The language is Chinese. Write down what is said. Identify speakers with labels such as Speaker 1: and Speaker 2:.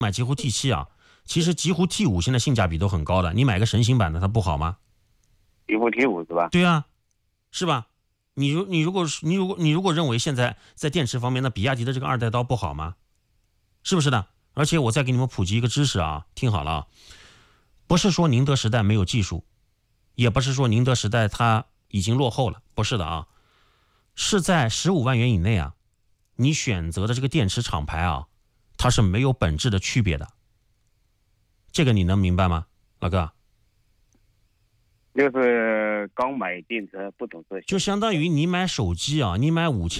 Speaker 1: 买极狐 T7啊，其实极狐 T5现在性价比都很高的，你买个神行版的它不好吗？
Speaker 2: 极狐 T5是吧？
Speaker 1: 对啊，是吧？你如果认为现在在电池方面，那比亚迪的这个2代刀不好吗？是不是的？而且我再给你们普及一个知识啊，听好了啊，不是说宁德时代没有技术，也不是说宁德时代它已经落后了，不是的啊，是在15万元以内啊，你选择的这个电池厂牌啊，它是没有本质的区别的，这个你能明白吗，老哥？
Speaker 2: 就是刚买电池不懂这些，
Speaker 1: 就相当于你买手机啊，你买5000